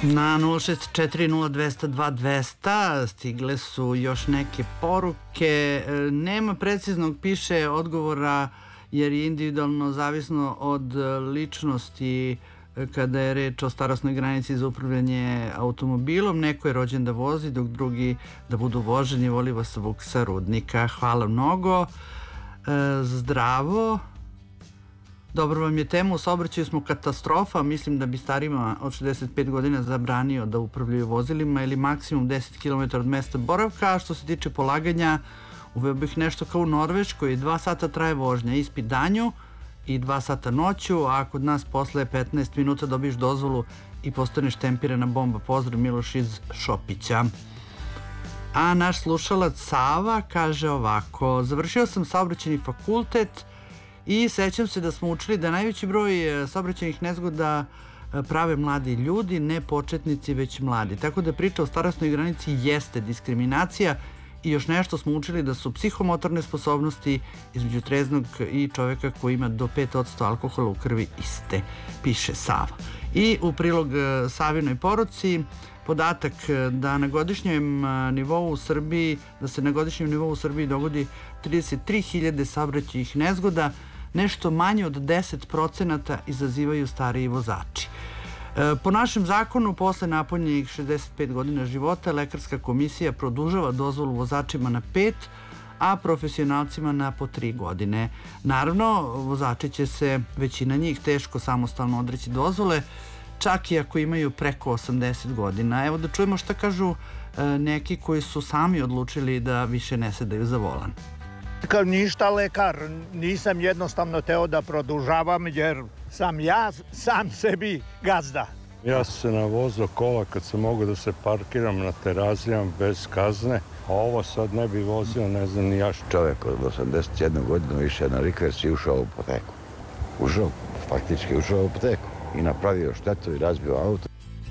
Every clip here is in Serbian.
Na 064020200 stigle su još neke poruke. Nema preciznog, piše, odgovora jer je individualno zavisno od ličnosti kada je reč o starosnoj granici za upravljanje automobilom. Neko je rođen da vozi, dok drugi da budu voženi. Voli vas Vuk sa Rudnika. Hvala mnogo. Zdravo. Dobro vam je tema, u saobraćaju smo katastrofa. Mislim da bi starima od 65 godina zabranio da upravljaju vozilima ili maksimum 10 km od mesta boravka. A što se tiče polaganja, uveo bih nešto kao u Norveškoj. 2 sata traje vožnja, ispit danju i 2 sata noću, a kod nas posle 15 minuta dobiješ dozvolu i postaneš tempirana bomba. Pozdrav, Miloš iz Šopića. A naš slušalac Sava kaže ovako: završio sam saobraćajni fakultet i sećam se da smo učili da najveći broj saobraćajnih nezgoda prave mladi ljudi, ne početnici već mladi. Tako da priča o starosnoj granici jeste diskriminacija. I još nešto smo učili da su psihomotorne sposobnosti između treznog i čovjeka koji ima do 5% alkohola u krvi iste, piše Sava. I u prilog Savinoj poruci podatak da na godišnjem nivou u Srbiji, da se na godišnjem nivou u Srbiji dogodi 33.000 saobraćajnih nezgoda, nešto manje od 10% izazivaju stariji vozači. Po našem zakonu, posle napunjenih 65 godina života, lekarska komisija produžava dozvolu vozačima na 5, a profesionalcima na po 3 godine. Naravno, vozači će se, većina njih, teško samostalno odreći dozvole, čak i ako imaju preko 80 godina. Evo da čujemo šta kažu neki koji su sami odlučili da više ne sedaju za volan. Kao ništa lekar, nisam jednostavno teo da produžavam jer sam ja sam sebi gazda. Ja sam se navozao kola kad sam mogao da se parkiram na Terazijama bez kazne, a ovo sad ne bi vozio, ne znam ni ja što. Čovjek od 81 godinu više na rikvers i ušao u apoteku. Faktički ušao u apoteku i napravio štetu i razbio auto.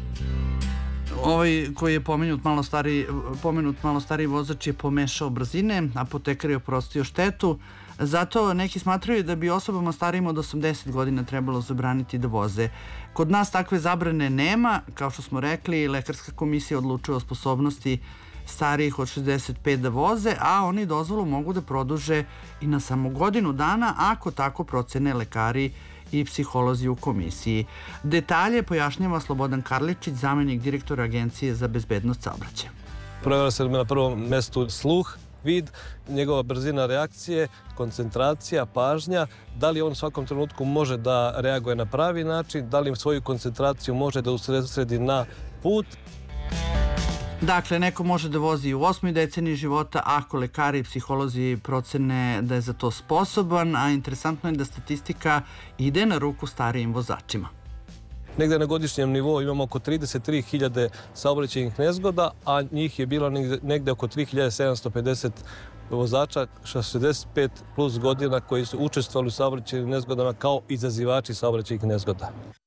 Ovaj koji je pomenut malo stariji vozač je pomešao brzine, apotekar je oprostio štetu. Zato neki smatraju da bi osobama starijim od 80 godina trebalo zabraniti da voze. Kod nas takve zabrane nema. Kao što smo rekli, lekarska komisija odlučuje o sposobnosti starijih od 65 da voze, a oni dozvolu mogu da produže i na samo godinu dana ako tako procene lekari i psiholozi u komisiji. Detalje pojašnjava Slobodan Karličić, zamenik direktora Agencije za bezbednost saobraćaja. Provjera se na prvom mestu sluh, vid, njegova brzina reakcije, koncentracija, pažnja, da li on u svakom trenutku može da reaguje na pravi način, da li svoju koncentraciju može da usredi na put. Dakle, neko može da vozi i u 8. deceniji života ako lekari i psiholozi procene da je za to sposoban, a interesantno je da statistika ide na ruku starijim vozačima. Negde na godišnjem nivou imamo oko 33.000 saobraćajnih nezgoda, a njih je bilo negde oko 3.750 vozača 65 plus godina koji su učestvovali u saobraćajnim nezgodama kao izazivači saobraćajnih nezgoda.